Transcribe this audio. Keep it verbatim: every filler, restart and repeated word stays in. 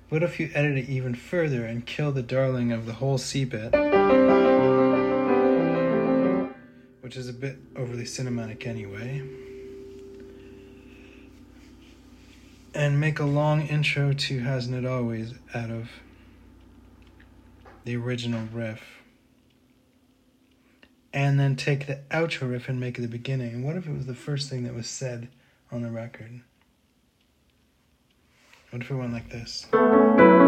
What if you edit it even further and kill the darling of the whole C bit, which is a bit overly cinematic anyway, and make a long intro to Hasn't It Always out of the original riff, and then take the outro riff and make it the beginning? And what if it was the first thing that was said on the record? What if it went like this?